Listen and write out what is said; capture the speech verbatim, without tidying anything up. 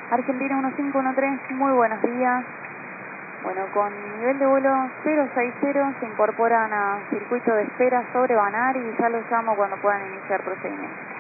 Argentina uno cinco uno tres, muy buenos días. Bueno, con nivel de vuelo cero seis cero se incorporan a circuito de espera sobre Banar y ya los llamo cuando puedan iniciar procedimiento.